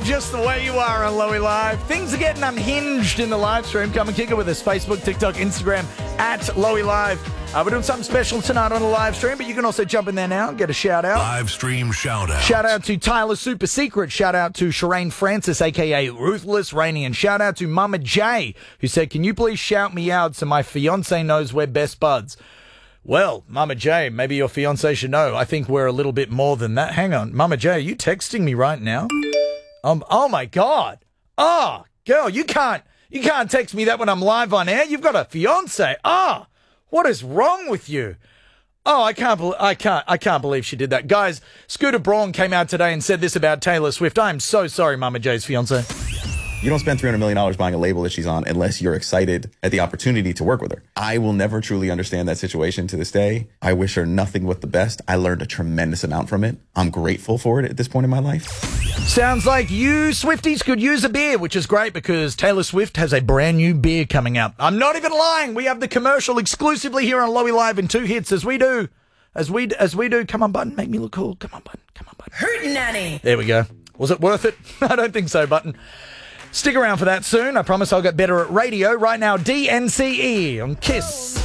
just the way you are on Lowy Live. Things are getting unhinged in the live stream. Come and kick it with us. Facebook, TikTok, Instagram, at Lowy Live. We're doing something special tonight on the live stream, but you can also jump in there now and get a shout out. Live stream shout out. Shout out to Tyler Super Secret. Shout out to Shireen Francis, a.k.a. Ruthless Rainey. And shout out to Mama J, who said, can you please shout me out so my fiance knows we're best buds? Well, Mama J, maybe your fiance should know. I think we're a little bit more than that. Hang on. Mama J, are you texting me right now? Oh, my God. Oh, girl, you can't text me that when I'm live on air. You've got a fiance. What is wrong with you? Oh, I can't believe she did that. Guys, Scooter Braun came out today and said this about Taylor Swift. I am so sorry, Mama J's fiance. You don't spend $300 million buying a label that she's on unless you're excited at the opportunity to work with her. I will never truly understand that situation to this day. I wish her nothing but the best. I learned a tremendous amount from it. I'm grateful for it at this point in my life. Sounds like you Swifties could use a beer, which is great because Taylor Swift has a brand new beer coming out. I'm not even lying. We have the commercial exclusively here on Lowy Live in 2 hits as we do. As we do. Come on, button. Make me look cool. Come on, button. Hootenanny. There we go. Was it worth it? I don't think so, button. Stick around for that soon. I promise I'll get better at radio. Right now, DNCE on KISS.